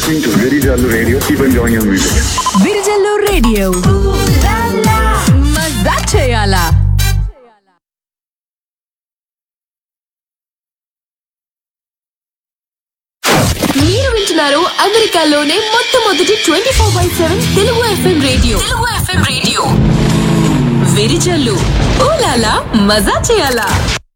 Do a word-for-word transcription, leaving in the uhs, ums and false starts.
listening to Virijallu Radio. Keep enjoying your music. Virijallu radio మజా చేయాలా. మీరు వింటున్నారు అమెరికాలోనే మొట్టమొదటి twenty four by seven Telugu FM radio Telugu FM radio Virijallu. Oh la la మజా చేయాలా.